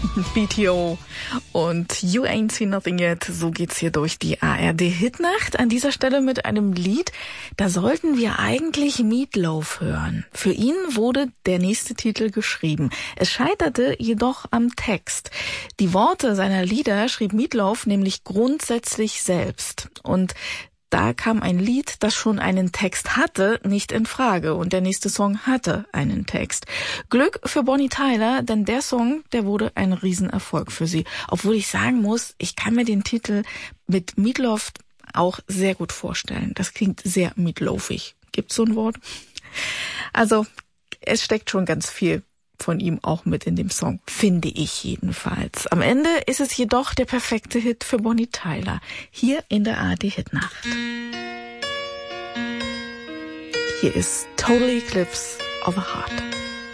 BTO und You Ain't Seen Nothing Yet. So geht's hier durch die ARD-Hitnacht. An dieser Stelle mit einem Lied, da sollten wir eigentlich Meatloaf hören. Für ihn wurde der nächste Titel geschrieben. Es scheiterte jedoch am Text. Die Worte seiner Lieder schrieb Meatloaf nämlich grundsätzlich selbst. Und da kam ein Lied, das schon einen Text hatte, nicht in Frage. Und der nächste Song hatte einen Text. Glück für Bonnie Tyler, denn der Song, der wurde ein Riesenerfolg für sie. Obwohl ich sagen muss, ich kann mir den Titel mit Meatloaf auch sehr gut vorstellen. Das klingt sehr meatloafig. Gibt's so ein Wort? Also, es steckt schon ganz viel von ihm auch mit in dem Song, finde ich jedenfalls. Am Ende ist es jedoch der perfekte Hit für Bonnie Tyler, hier in der ARD-Hitnacht. Hier ist Total Eclipse of a Heart.